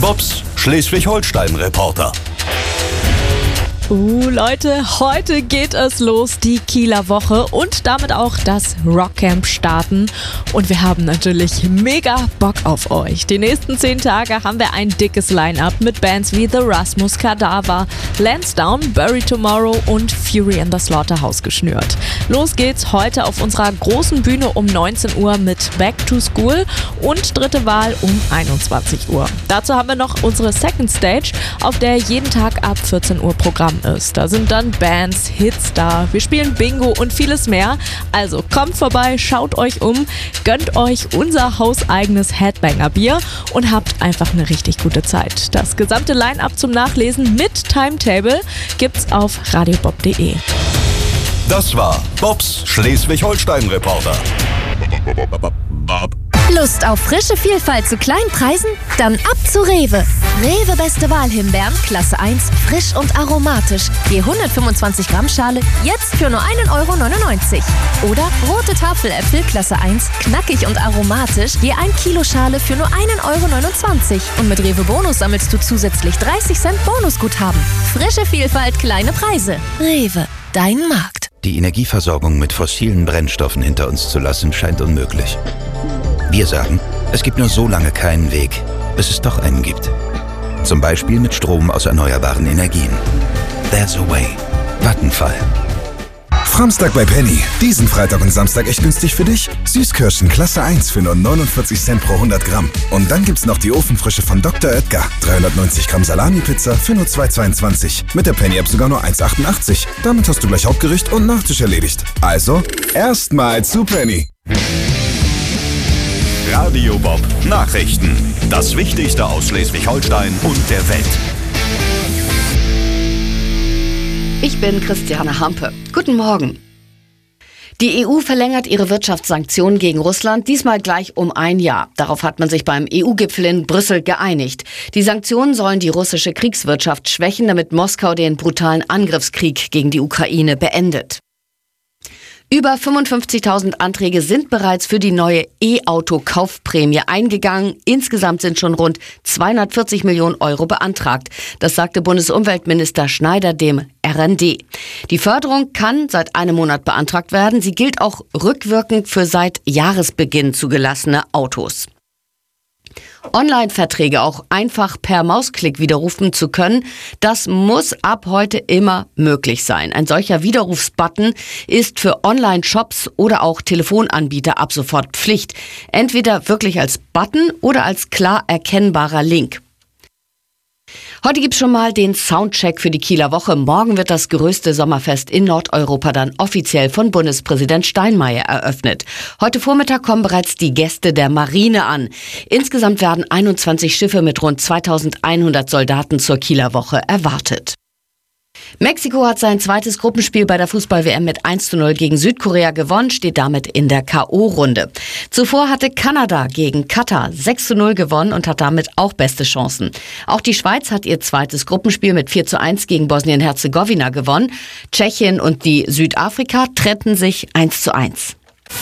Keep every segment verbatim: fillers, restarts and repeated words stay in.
Bobs Schleswig-Holstein-Reporter. Uh, Leute, heute geht es los, die Kieler Woche und damit auch das Rockcamp starten. Und wir haben natürlich mega Bock auf euch. Die nächsten zehn Tage haben wir ein dickes Line-Up mit Bands wie The Rasmus, Cadaver, Lansdowne, Bury Tomorrow und Fury in the Slaughterhouse geschnürt. Los geht's heute auf unserer großen Bühne um neunzehn Uhr mit Back to School und dritte Wahl um einundzwanzig Uhr. Dazu haben wir noch unsere Second Stage, auf der jeden Tag ab vierzehn Uhr Programm ist. Da sind dann Bands, Hits da, wir spielen Bingo und vieles mehr. Also kommt vorbei, schaut euch um, gönnt euch unser hauseigenes Headbanger-Bier und habt einfach eine richtig gute Zeit. Das gesamte Line-Up zum Nachlesen mit Timetable gibt's auf radiobob punkt de. Das war Bobs Schleswig-Holstein-Reporter. Lust auf frische Vielfalt zu kleinen Preisen? Dann ab zu Rewe. Rewe Beste Wahl Himbeeren, Klasse eins, frisch und aromatisch. Je hundertfünfundzwanzig Gramm Schale, jetzt für nur ein Euro neunundneunzig. Oder rote Tafeläpfel, Klasse eins, knackig und aromatisch, je ein Kilo Schale für nur ein Euro neunundzwanzig. Und mit Rewe Bonus sammelst du zusätzlich dreißig Cent Bonusguthaben. Frische Vielfalt, kleine Preise. Rewe, dein Markt. Die Energieversorgung mit fossilen Brennstoffen hinter uns zu lassen, scheint unmöglich. Wir sagen, es gibt nur so lange keinen Weg, bis es doch einen gibt. Zum Beispiel mit Strom aus erneuerbaren Energien. There's a way. Vattenfall. Samstag bei Penny. Diesen Freitag und Samstag echt günstig für dich. Süßkirschen Klasse eins für nur neunundvierzig Cent pro hundert Gramm. Und dann gibt's noch die Ofenfrische von Doktor Oetker. dreihundertneunzig Gramm Salami-Pizza für nur zwei zweiundzwanzig. Mit der Penny-App sogar nur eins achtundachtzig. Damit hast du gleich Hauptgericht und Nachtisch erledigt. Also, erstmal zu Penny. Radio Bob Nachrichten. Das Wichtigste aus Schleswig-Holstein und der Welt. Ich bin Christiane Hampe. Guten Morgen. Die E U verlängert ihre Wirtschaftssanktionen gegen Russland, diesmal gleich um ein Jahr. Darauf hat man sich beim E U-Gipfel in Brüssel geeinigt. Die Sanktionen sollen die russische Kriegswirtschaft schwächen, damit Moskau den brutalen Angriffskrieg gegen die Ukraine beendet. Über fünfundfünfzigtausend Anträge sind bereits für die neue E-Auto-Kaufprämie eingegangen. Insgesamt sind schon rund zweihundertvierzig Millionen Euro beantragt. Das sagte Bundesumweltminister Schneider dem R N D. Die Förderung kann seit einem Monat beantragt werden. Sie gilt auch rückwirkend für seit Jahresbeginn zugelassene Autos. Online-Verträge auch einfach per Mausklick widerrufen zu können, das muss ab heute immer möglich sein. Ein solcher Widerrufsbutton ist für Online-Shops oder auch Telefonanbieter ab sofort Pflicht. Entweder wirklich als Button oder als klar erkennbarer Link. Heute gibt's schon mal den Soundcheck für die Kieler Woche. Morgen wird das größte Sommerfest in Nordeuropa dann offiziell von Bundespräsident Steinmeier eröffnet. Heute Vormittag kommen bereits die Gäste der Marine an. Insgesamt werden einundzwanzig Schiffe mit rund zweitausendeinhundert Soldaten zur Kieler Woche erwartet. Mexiko hat sein zweites Gruppenspiel bei der Fußball-W M mit eins zu null gegen Südkorea gewonnen, steht damit in der K O-Runde. Zuvor hatte Kanada gegen Katar sechs zu null gewonnen und hat damit auch beste Chancen. Auch die Schweiz hat ihr zweites Gruppenspiel mit vier zu eins gegen Bosnien-Herzegowina gewonnen. Tschechien und die Südafrika trennten sich eins zu eins.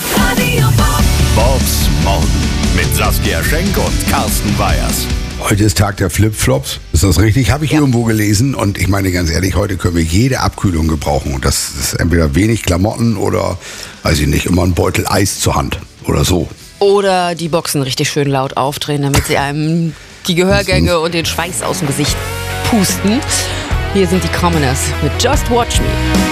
Bobs Morgen mit Saskia Schenk und Carsten Weyers. Heute ist Tag der Flipflops. Ist das richtig? Habe ich Ja. irgendwo gelesen. Und ich meine ganz ehrlich, heute können wir jede Abkühlung gebrauchen. Und das ist entweder wenig Klamotten oder, weiß ich nicht, immer ein Beutel Eis zur Hand oder so. Oder die Boxen richtig schön laut aufdrehen, damit sie einem die Gehörgänge und den Schweiß aus dem Gesicht pusten. Hier sind die Commoners mit Just Watch Me.